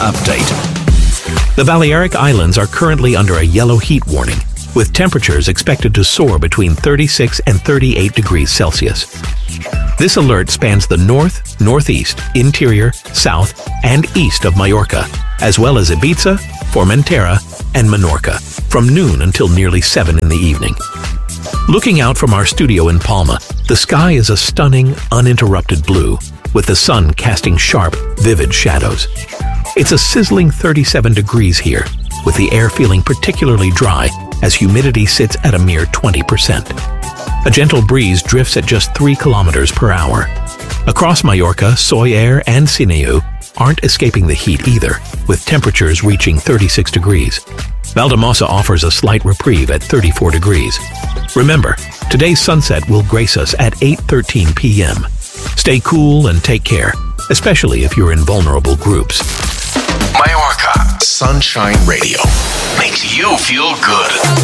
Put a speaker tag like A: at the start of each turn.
A: update. The Balearic Islands are currently under a yellow heat warning, with temperatures expected to soar between 36 and 38 degrees Celsius. This alert spans the north, northeast, interior, south, and east of Majorca, as well as Ibiza, Formentera, and Menorca, from noon until nearly 7 in the evening. Looking out from our studio in Palma, the sky is a stunning, uninterrupted blue, with the sun casting sharp, vivid shadows. It's a sizzling 37 degrees here, with the air feeling particularly dry as humidity sits at a mere 20%. A gentle breeze drifts at just 3 kilometers per hour. Across Majorca, Sóller and Sineu aren't escaping the heat either, with temperatures reaching 36 degrees. Valldemossa offers a slight reprieve at 34 degrees. Remember, today's sunset will grace us at 8:13 p.m. Stay cool and take care, especially if you're in vulnerable groups.
B: Majorca Sunshine Radio makes you feel good.